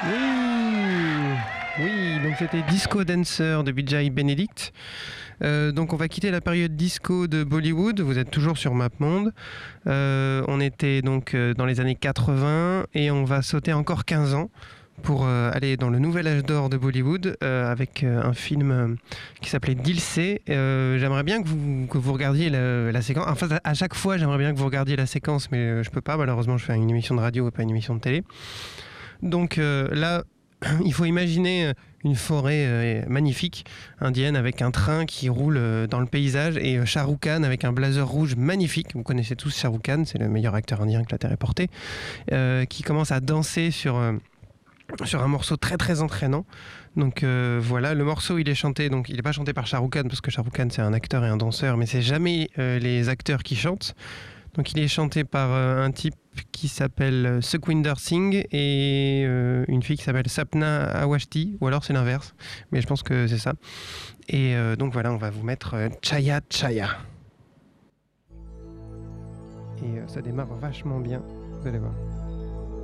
Oui, oui, donc c'était Disco Dancer de Vijay Benedict. Donc on va quitter la période disco de Bollywood, vous êtes toujours sur MapMonde. On était donc dans les années 80 et on va sauter encore 15 ans pour aller dans le nouvel âge d'or de Bollywood avec un film qui s'appelait Dilse. J'aimerais bien que vous regardiez la séquence. Enfin, à chaque fois, j'aimerais bien que vous regardiez la séquence, mais je peux pas. Malheureusement, je fais une émission de radio et pas une émission de télé. Donc là, il faut imaginer une forêt magnifique indienne avec un train qui roule dans le paysage et Shah Rukh Khan avec un blazer rouge magnifique. Vous connaissez tous Shah Rukh Khan, c'est le meilleur acteur indien que la Terre ait porté, qui commence à danser sur un morceau très très entraînant. Donc voilà, le morceau il est chanté, donc il n'est pas chanté par Shah Rukh Khan parce que Shah Rukh Khan c'est un acteur et un danseur, mais c'est jamais les acteurs qui chantent. Donc il est chanté par un type qui s'appelle Sukhwinder Singh et une fille qui s'appelle Sapna Awashti, ou alors c'est l'inverse, mais je pense que c'est ça. Et donc voilà, on va vous mettre Chaya Chaya. Et ça démarre vachement bien, vous allez voir.